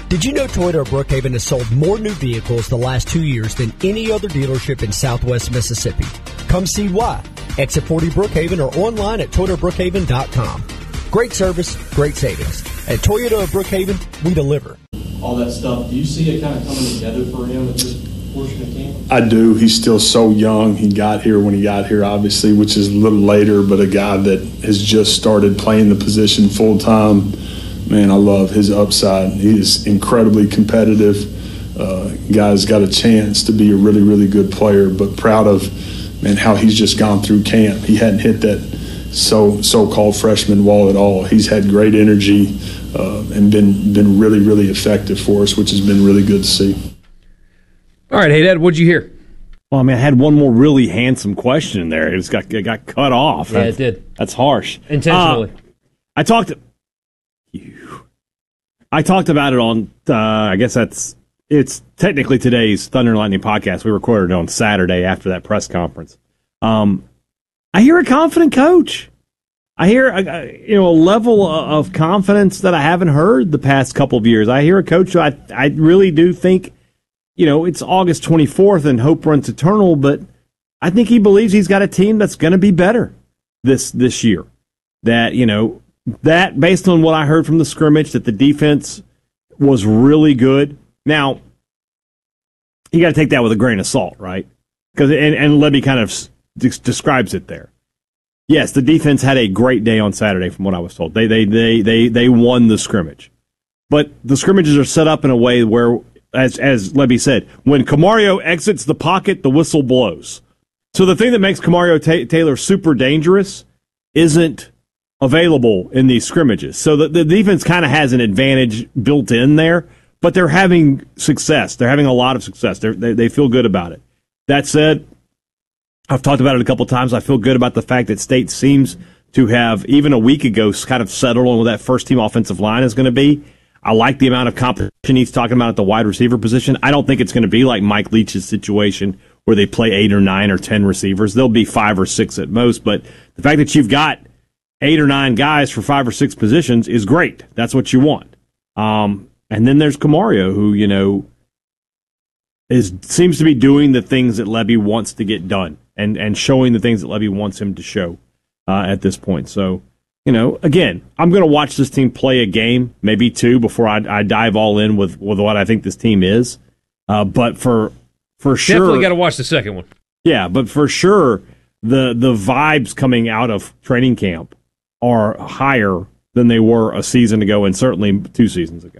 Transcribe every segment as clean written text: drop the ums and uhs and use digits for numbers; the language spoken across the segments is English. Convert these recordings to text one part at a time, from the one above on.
Did you know Toyota of Brookhaven has sold more new vehicles the last 2 years than any other dealership in Southwest Mississippi? Come see why. Exit 40 Brookhaven or online at ToyotaBrookhaven.com. Great service, great savings. At Toyota of Brookhaven, we deliver. All that stuff, do you see it kind of coming together for him at this portion of camp? I do. He's still so young. He got here when he got here, obviously, which is a little later, but a guy that has just started playing the position full time. Man, I love his upside. He is incredibly competitive. Guy's got a chance to be a really, really good player, but proud of, man, how he's just gone through camp. He hadn't hit that so-called freshman wall at all. He's had great energy and been really, really effective for us, which has been really good to see. All right, hey, Dad, what'd you hear? Well, I mean, I had one more really handsome question in there. It got cut off. Yeah, it did. That's harsh. Intentionally. I talked about it on, I guess it's technically today's Thunder and Lightning podcast. We recorded it on Saturday after that press conference. I hear a confident coach. I hear a level of confidence that I haven't heard the past couple of years. I hear a coach who I really do think, it's August 24th and hope runs eternal, but I think he believes he's got a team that's going to be better this year. That based on what I heard from the scrimmage, that the defense was really good. Now, you got to take that with a grain of salt, right? Because and Lebby kind of describes it there. Yes, the defense had a great day on Saturday, from what I was told. They won the scrimmage, but the scrimmages are set up in a way where, as Lebby said, when Kamario exits the pocket, the whistle blows. So the thing that makes Kamario Taylor super dangerous isn't available in these scrimmages. So the defense kind of has an advantage built in there, but they're having success. They're having a lot of success. They feel good about it. That said, I've talked about it a couple times. I feel good about the fact that State seems to have, even a week ago, kind of settled on what that first-team offensive line is going to be. I like the amount of competition he's talking about at the wide receiver position. I don't think it's going to be like Mike Leach's situation where they play 8 or 9 or 10 receivers. There'll be 5 or 6 at most, but the fact that you've got 8 or 9 guys for 5 or 6 positions is great. That's what you want. And then there's Kamario, who, seems to be doing the things that Lebby wants to get done and showing the things that Lebby wants him to show at this point. So, again, I'm going to watch this team play a game, maybe 2, before I dive all in with what I think this team is. But for sure, definitely got to watch the second one. Yeah, but for sure, the vibes coming out of training camp are higher than they were a season ago and certainly 2 seasons ago.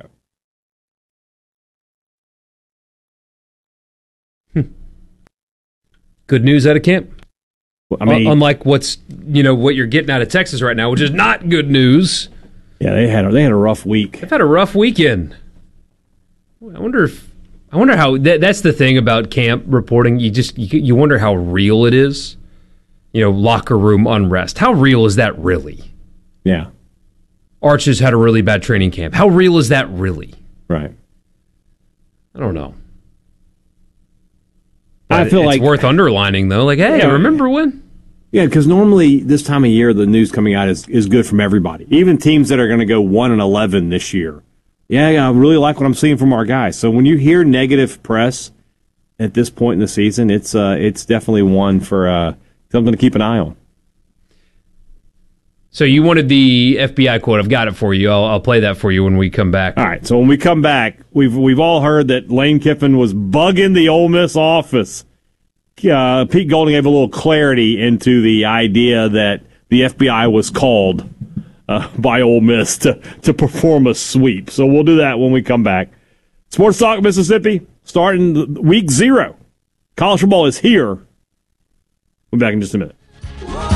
Good news out of camp. I mean, unlike what you're getting out of Texas right now, which is not good news. Yeah, they had a rough week. They've had a rough weekend. I wonder how that's the thing about camp reporting. You wonder how real it is. Locker room unrest. How real is that really? Yeah. Arch has had a really bad training camp. How real is that really? Right. I don't know. I feel like it's worth underlining, though. Like, hey, remember when? Yeah, because normally this time of year, the news coming out is good from everybody. Even teams that are going to go 1-11 this year. Yeah, I really like what I'm seeing from our guys. So when you hear negative press at this point in the season, it's definitely one for something to keep an eye on. So you wanted the FBI quote. I've got it for you. I'll play that for you when we come back. All right. So when we come back, we've all heard that Lane Kiffin was bugging the Ole Miss office. Pete Golding gave a little clarity into the idea that the FBI was called by Ole Miss to perform a sweep. So we'll do that when we come back. Sports Talk Mississippi, starting week 0. College football is here. We'll be back in just a minute.